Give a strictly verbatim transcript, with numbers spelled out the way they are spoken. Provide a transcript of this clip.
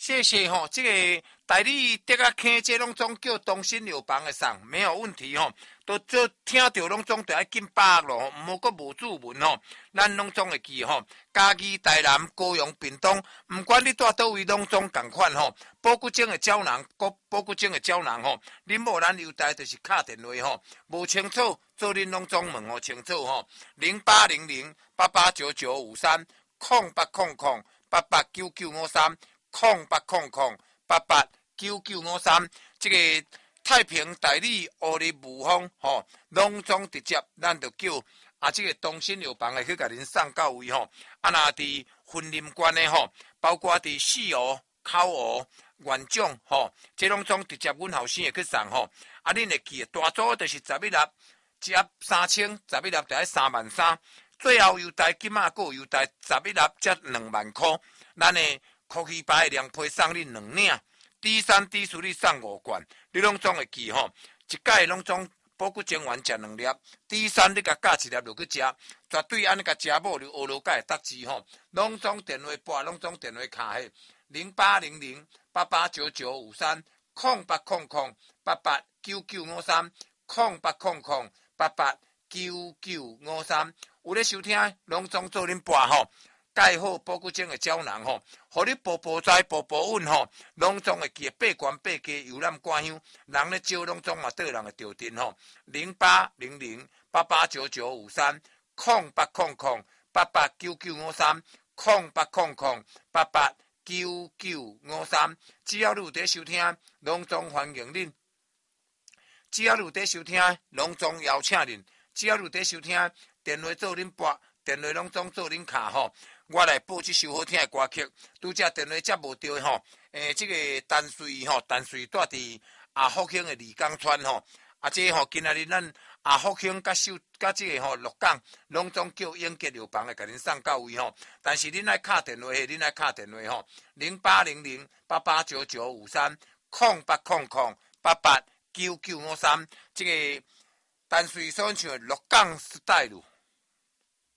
谢谢吼，这个台里德啊坑这拢总叫东兴药房的送，没有问题吼。都做听到拢总得要紧把握咯，唔好阁无注文吼。咱拢总会记吼，嘉义、台南、高雄、屏东，唔管你住倒位，拢总共款吼。保骨精的胶囊，国保骨精的胶囊吼，恁某咱优待就是敲电话吼，无清楚做恁拢总问吼清楚吼，零八零零八八九九五三，空八空空八八九九五三，空八空空八八九九五三，这个。太平代理乌日无方吼，拢总直接，咱就叫啊，这个东兴药房的去甲恁送到位吼。啊，那伫婚林关的吼，包括伫四湖、口湖、元长吼，这拢总直接阮后生会去送吼。啊，恁会记大组就是十一粒，一盒三千，十一粒就爱三万三，最后优待今仔个优待十一粒才两万块。咱的科技牌的凉皮送恁两领。D 三 D 四你送五罐，你拢总会记吼，一届拢总保骨精丸食两粒 ，D 三你甲加一粒落去食，绝对安尼甲食某就学落甲会得志吼。拢总电话拨，拢总电话卡迄零八零零八八九九五三，空八空空八八九九五三，空八空空八八九九五三，有咧收听，拢总做恁拨吼。盖好保骨精的胶囊吼，互你步步在步步稳吼，拢总会记八关八加游览观乡，人咧招拢总嘛对人会着阵吼。零八零零八八九九五三，空八空空八八九九五三，空八空空八八九九五三，只要你有在收听，拢总欢迎恁；只要你有在收听，拢总邀请恁；只要你有在收听，电话做恁拨，电话拢总做恁卡吼。我来播这首好听的歌曲，拄则电话接无到吼，诶，这个淡水吼，淡水住伫啊福兴的李岗村吼，啊，这吼今仔日咱啊福兴甲秀甲这个吼鹿港，拢总叫永吉药房来甲恁送到位吼。但是恁爱敲电话，恁爱敲电话吼，零八零零八八九九五三，空八空空八八九九五三，这个淡水所唱的鹿港 style。